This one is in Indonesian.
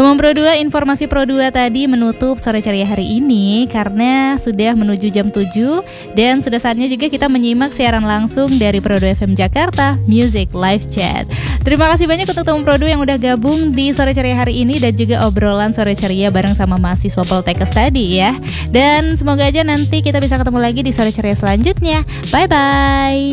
Teman Pro 2, informasi Pro 2 tadi menutup Sore Ceria hari ini karena sudah menuju jam 7 dan sudah saatnya juga kita menyimak siaran langsung dari Pro 2 FM Jakarta Music Live Chat. Terima kasih banyak untuk teman Pro 2 yang udah gabung di Sore Ceria hari ini dan juga obrolan Sore Ceria bareng sama mahasiswa Poltekkes tadi ya. Dan semoga aja nanti kita bisa ketemu lagi di Sore Ceria selanjutnya. Bye bye.